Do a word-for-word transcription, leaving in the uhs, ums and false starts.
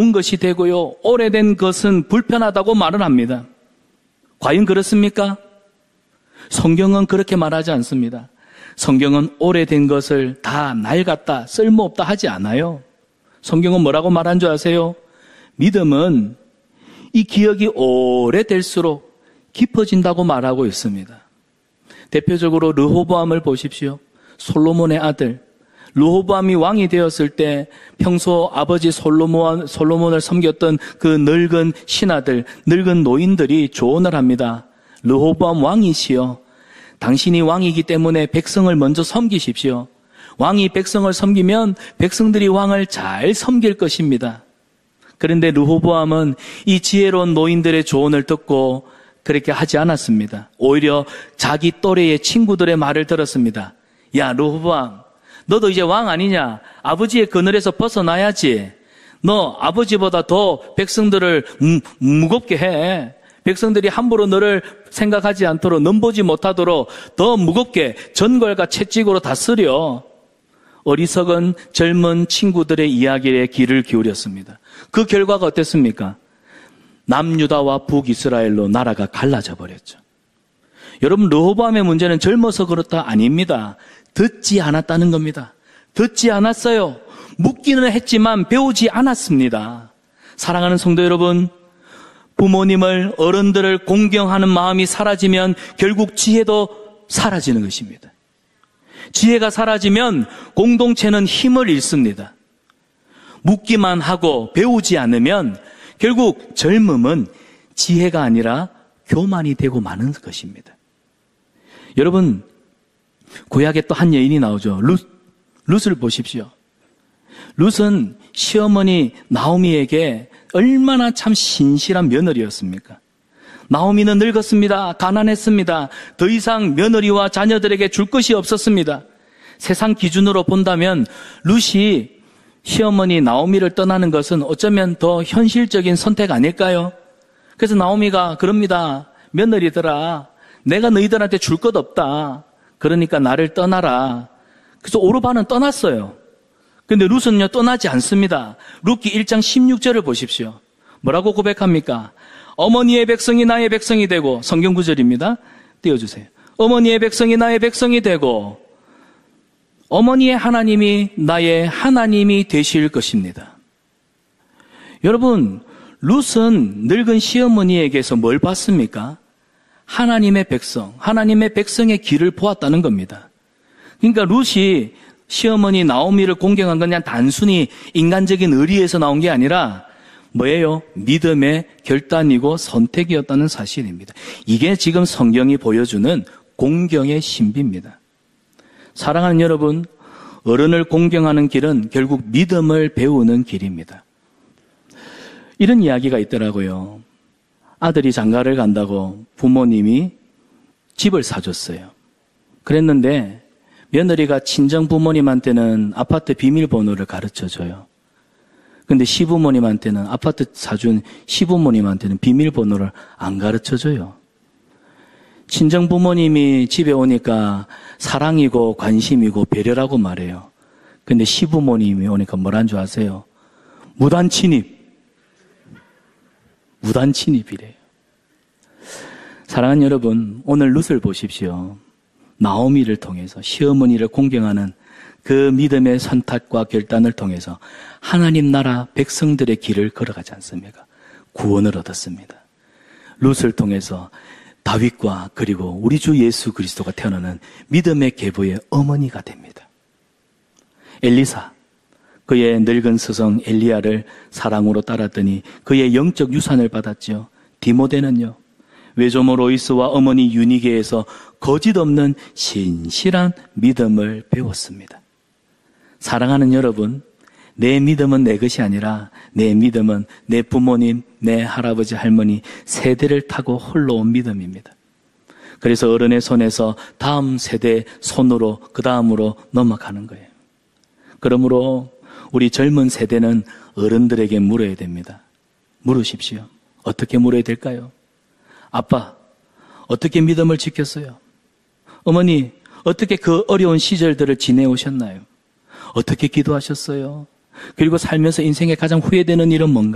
좋은 것이 되고요. 오래된 것은 불편하다고 말을 합니다. 과연 그렇습니까? 성경은 그렇게 말하지 않습니다. 성경은 오래된 것을 다 낡았다, 쓸모없다 하지 않아요. 성경은 뭐라고 말한 줄 아세요? 믿음은 이 기억이 오래될수록 깊어진다고 말하고 있습니다. 대표적으로 르호보암을 보십시오. 솔로몬의 아들. 르호보암이 왕이 되었을 때 평소 아버지 솔로몬, 솔로몬을 섬겼던 그 늙은 신하들, 늙은 노인들이 조언을 합니다. 르호보암 왕이시여, 당신이 왕이기 때문에 백성을 먼저 섬기십시오. 왕이 백성을 섬기면 백성들이 왕을 잘 섬길 것입니다. 그런데 르호보암은 이 지혜로운 노인들의 조언을 듣고 그렇게 하지 않았습니다. 오히려 자기 또래의 친구들의 말을 들었습니다. 야, 르호보암, 너도 이제 왕 아니냐? 아버지의 그늘에서 벗어나야지. 너 아버지보다 더 백성들을 무, 무겁게 해. 백성들이 함부로 너를 생각하지 않도록, 넘보지 못하도록 더 무겁게 전궐과 채찍으로 다스려. 어리석은 젊은 친구들의 이야기에 귀를 기울였습니다. 그 결과가 어땠습니까? 남유다와 북이스라엘로 나라가 갈라져 버렸죠. 여러분, 르호보암의 문제는 젊어서 그렇다 아닙니다. 듣지 않았다는 겁니다. 듣지 않았어요. 묻기는 했지만 배우지 않았습니다. 사랑하는 성도 여러분, 부모님을, 어른들을 공경하는 마음이 사라지면 결국 지혜도 사라지는 것입니다. 지혜가 사라지면 공동체는 힘을 잃습니다. 묻기만 하고 배우지 않으면 결국 젊음은 지혜가 아니라 교만이 되고 마는 것입니다. 여러분, 구약에 또 한 여인이 나오죠. 룻, 룻을 보십시오. 룻은 시어머니 나오미에게 얼마나 참 신실한 며느리였습니까? 나오미는 늙었습니다. 가난했습니다. 더 이상 며느리와 자녀들에게 줄 것이 없었습니다. 세상 기준으로 본다면 룻이 시어머니 나오미를 떠나는 것은 어쩌면 더 현실적인 선택 아닐까요? 그래서 나오미가 그럽니다. 며느리들아, 내가 너희들한테 줄 것 없다. 그러니까 나를 떠나라. 그래서 오르바는 떠났어요. 근데 룻은요, 떠나지 않습니다. 룻기 일 장 십육 절을 보십시오. 뭐라고 고백합니까? 어머니의 백성이 나의 백성이 되고, 성경 구절입니다. 띄워주세요. 어머니의 백성이 나의 백성이 되고 어머니의 하나님이 나의 하나님이 되실 것입니다. 여러분, 룻은 늙은 시어머니에게서 뭘 봤습니까? 하나님의 백성, 하나님의 백성의 길을 보았다는 겁니다. 그러니까 룻이 시어머니 나오미를 공경한 건 그냥 단순히 인간적인 의리에서 나온 게 아니라 뭐예요? 믿음의 결단이고 선택이었다는 사실입니다. 이게 지금 성경이 보여주는 공경의 신비입니다. 사랑하는 여러분, 어른을 공경하는 길은 결국 믿음을 배우는 길입니다. 이런 이야기가 있더라고요. 아들이 장가를 간다고 부모님이 집을 사줬어요. 그랬는데 며느리가 친정 부모님한테는 아파트 비밀번호를 가르쳐줘요. 근데 시부모님한테는, 아파트 사준 시부모님한테는 비밀번호를 안 가르쳐줘요. 친정 부모님이 집에 오니까 사랑이고 관심이고 배려라고 말해요. 근데 시부모님이 오니까 뭐란 줄 아세요? 무단 침입. 무단 침입이래요. 사랑하는 여러분, 오늘 룻을 보십시오. 나오미를 통해서 시어머니를 공경하는 그 믿음의 선택과 결단을 통해서 하나님 나라 백성들의 길을 걸어가지 않습니까? 구원을 얻었습니다. 룻을 통해서 다윗과 그리고 우리 주 예수 그리스도가 태어나는 믿음의 계보의 어머니가 됩니다. 엘리사, 그의 늙은 스승 엘리야를 사랑으로 따랐더니 그의 영적 유산을 받았죠. 디모데는요, 외조모 로이스와 어머니 유니게에서 거짓 없는 신실한 믿음을 배웠습니다. 사랑하는 여러분, 내 믿음은 내 것이 아니라 내 믿음은 내 부모님, 내 할아버지, 할머니 세대를 타고 흘러온 믿음입니다. 그래서 어른의 손에서 다음 세대 손으로 그 다음으로 넘어가는 거예요. 그러므로 우리 젊은 세대는 어른들에게 물어야 됩니다. 물으십시오. 어떻게 물어야 될까요? 아빠, 어떻게 믿음을 지켰어요? 어머니, 어떻게 그 어려운 시절들을 지내오셨나요? 어떻게 기도하셨어요? 그리고 살면서 인생에 가장 후회되는 일은 뭔가?